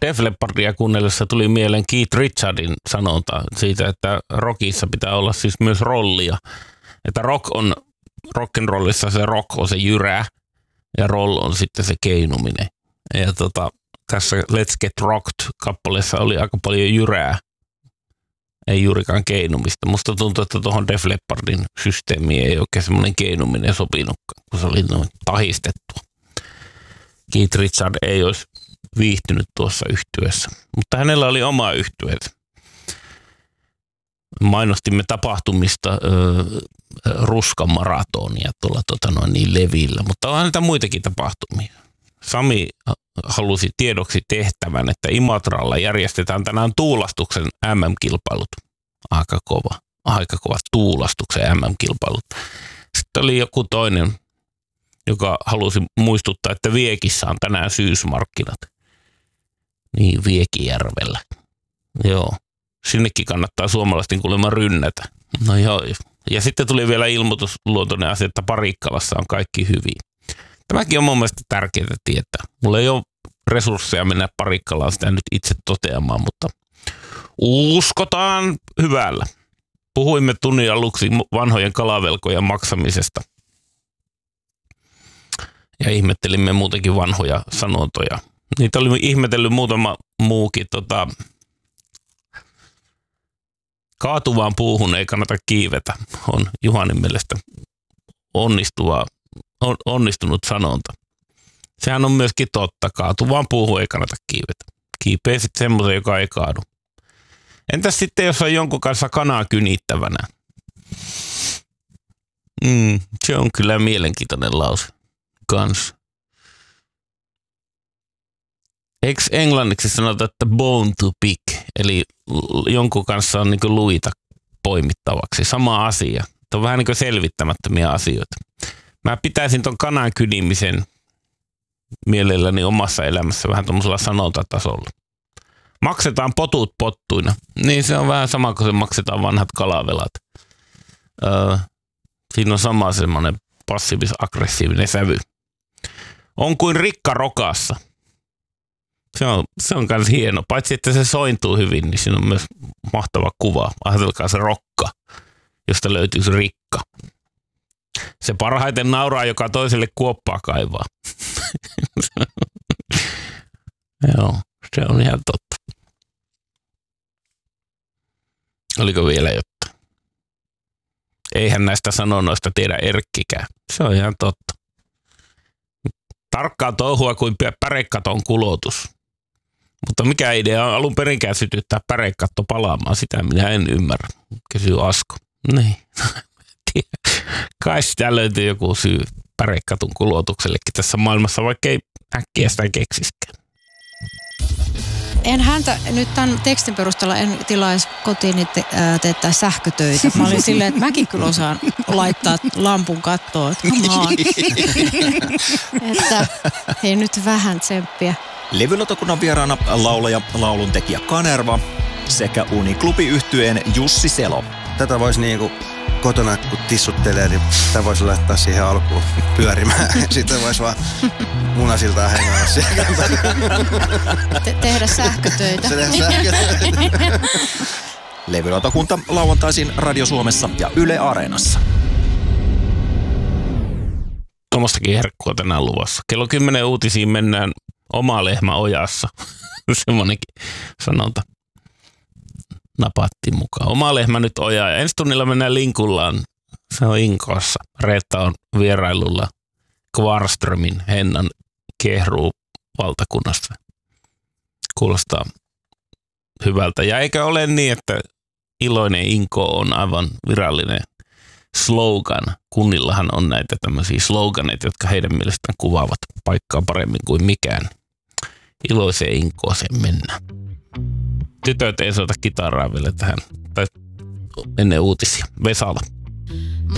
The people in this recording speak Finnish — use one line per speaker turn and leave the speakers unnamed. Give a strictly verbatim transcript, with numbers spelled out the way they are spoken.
Def Leppardia kuunnellessa tuli mieleen Keith Richardin sanonta siitä, että rockissa pitää olla siis myös rollia. Että rock on, rock'n'rollissa se rock on se jyrää ja roll on sitten se keinuminen. Ja tota, tässä Let's Get Rocked-kappaleessa oli aika paljon jyrää. Ei juurikaan keinumista. Musta tuntuu, että tuohon Def Leppardin systeemiin ei oikein semmoinen keinuminen sopinutkaan, kun se oli noin tahistettua. Keith Richard ei olisi viihtynyt tuossa yhtyeessä, mutta hänellä oli oma yhtyeet. Mainostimme tapahtumista ö, ruskamaratonia tuolla tota noin niin levillä, mutta on näitä muitakin tapahtumia. Sami halusi tiedoksi tehtävän, että Imatralla järjestetään tänään tuulastuksen M M-kilpailut. Aika kova, aika kova tuulastuksen M M-kilpailut. Sitten oli joku toinen, joka halusi muistuttaa, että Viekissä on tänään syysmarkkinat. Niin, Viekijärvellä. Joo, sinnekin kannattaa suomalaisten kuulemma rynnätä. No joo, ja sitten tuli vielä ilmoitusluontoinen asia, että Parikkalassa on kaikki hyvin. Tämäkin on mun mielestä tärkeää tietää. Mulla ei ole resursseja mennä Parikkalaan sitä nyt itse toteamaan, mutta uskotaan hyvällä. Puhuimme tunnin aluksi vanhojen kalavelkojen maksamisesta. Ja ihmettelimme muutenkin vanhoja sanontoja. Niitä oli ihmetellyt muutama muukin. Tota, kaatuvaan puuhun ei kannata kiivetä, on Juhanin mielestä onnistuva, on, onnistunut sanonta. Sehän on myöskin totta. Kaatuvaan puuhun ei kannata kiivetä. Kiipee sitten semmoisen, joka ei kaadu. Entäs sitten, jos on jonkun kanssa kanaa kynittävänä? Mm, se on kyllä mielenkiintoinen lause. Kans. Eikö englanniksi sanota, että bone to pick, eli jonkun kanssa on niin kuin luita poimittavaksi. Sama asia. Tämä on vähän niin kuin selvittämättömiä asioita. Mä pitäisin ton kanan kynimisen mielelläni omassa elämässä vähän tuollaisella sanontatasolla. Maksetaan potut pottuina. Niin se on vähän sama kuin se maksetaan vanhat kalavelat. Öö, siinä on sama semmoinen passiivis-aggressiivinen sävy. On kuin rikka rokassa. Se on, se on kans hieno. Paitsi että se sointuu hyvin, niin siinä on myös mahtava kuva. Ajatelkaa se rokka, josta löytyy se rikka. Se parhaiten nauraa, joka toiselle kuoppaa kaivaa. Joo, se on ihan totta. Oliko vielä jotain? Eihän näistä sanonnoista tiedä Erkkikään. Se on ihan totta. Tarkkaa touhua kuin pärekaton kulotus. Mutta mikä idea on alun perinkään sytyttää pärekatto palaamaan? Sitä minä en ymmärrä. Kysyy Asko. Niin. Kai sitä löytyy joku syy pärekatun kulotuksellekin tässä maailmassa, vaikka ei äkkiä sitä keksiskään.
En häntä nyt tämän tekstin perusteella en tilaisi kotiin te, ää, teettää sähkötöitä. Mä olin silleen, että mäkin kyllä osaan laittaa lampun kattoon. Että että hei nyt vähän tsemppiä.
Levylautakunnan vieraana laulaja, lauluntekijä Kanerva sekä Uniklubi-yhtyeen Jussi Selo.
Tätä voisi niinku kotona, kun tissuttelee, niin tämä voisi laittaa siihen alkuun pyörimään. Sitten voisi vaan munasiltaan hengata siellä.
Te- tehdä sähkötöitä.
Se tehdä sähkötöitä.
Levylautakunta lauantaisin Radio Suomessa ja Yle Areenassa.
Tuommoistakin herkkua tänään luvassa. Kello kymmenen uutisiin mennään oma lehmä ojassa. Semmoinenkin sanonta napattiin mukaan. Oma lehmä nyt ojaa. Ja ensi tunnilla mennään Linkullaan. Se on Inkoossa. Reetta on vierailulla Kvarströmin Hennan kehruu valtakunnasta. Kuulostaa hyvältä. Ja eikö ole niin, että iloinen Inko on aivan virallinen slogan. Kunnillahan on näitä tämmöisiä sloganeita, jotka heidän mielestään kuvaavat paikkaa paremmin kuin mikään. Iloiseen Inkooseen mennään. Tytöt ei soita kitaraa vielä tähän, tai ennen uutisia. Vesala.